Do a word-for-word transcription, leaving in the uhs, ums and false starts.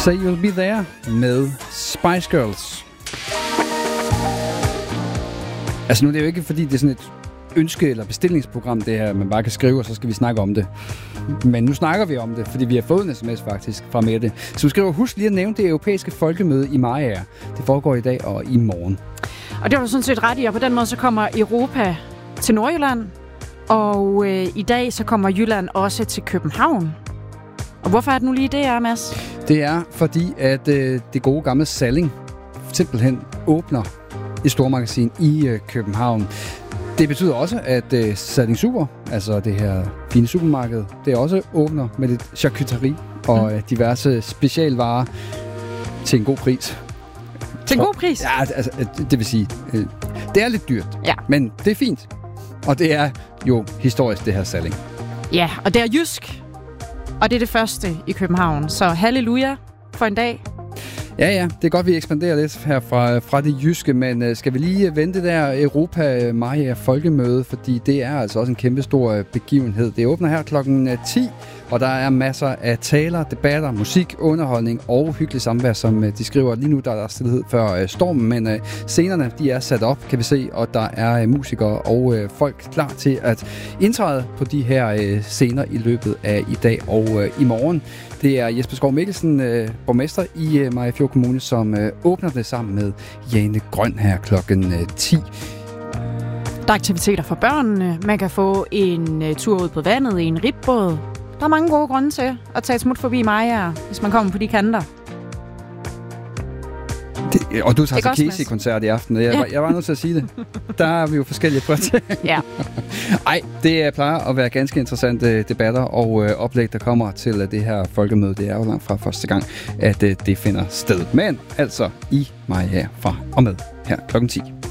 Say You'll Be There med Spice Girls. Altså nu er det jo ikke, fordi det er sådan et ønske- eller bestillingsprogram, det her, man bare kan skrive, og så skal vi snakke om det. Men nu snakker vi om det, fordi vi har fået en sms faktisk fra Mette. Så hun skriver, husk lige at nævne det europæiske folkemøde i Mariager. Det foregår i dag og i morgen. Og det var sådan set ret i, og på den måde så kommer Europa til Nordjylland, og øh, i dag så kommer Jylland også til København. Og hvorfor er det nu lige det, er, Mads? Det er fordi, at øh, det gode gamle Salling simpelthen åbner et stormagasin i øh, København. Det betyder også, at øh, Salling Super, altså det her fine supermarked, det også åbner med lidt charcuterie og øh, diverse specialvarer til en god pris. Til en god pris? Ja, altså, det vil sige, øh, det er lidt dyrt, ja. Men det er fint. Og det er jo historisk, det her Salling. Ja, og det er jysk. Og det er det første i København. Så halleluja for en dag. Ja, ja. Det er godt, vi ekspanderer lidt her fra, fra det jyske, men uh, skal vi lige vente det der Europa Mariager Folkemøde, fordi det er altså også en kæmpe stor begivenhed. Det åbner her klokken ti, og der er masser af taler, debatter, musik, underholdning og hyggelig samvær, som uh, de skriver. Lige nu der er der stillhed før uh, stormen, men uh, scenerne de er sat op, kan vi se, og der er uh, musikere og uh, folk klar til at indtræde på de her uh, scener i løbet af i dag og uh, i morgen. Det er Jesper Skov Mikkelsen, øh, borgmester i øh, Mariagerfjord Kommune, som øh, åbner det sammen med Jane Grøn her klokken øh, ti. Der er aktiviteter for børnene. Man kan få en øh, tur ud på vandet i en ribbåd. Der er mange gode grunde til at tage et smut forbi Mariager, hvis man kommer på de kanter. Det, og du tager til Casey-koncert i aften. Jeg, ja. jeg var nødt til at sige det. Der er vi jo forskellige på det. Ja. Ej, det plejer at være ganske interessante debatter og øh, oplæg, der kommer til uh, det her folkemøde. Det er jo langt fra første gang, at uh, det finder sted. Men altså i Mariager fra og med her klokken ti.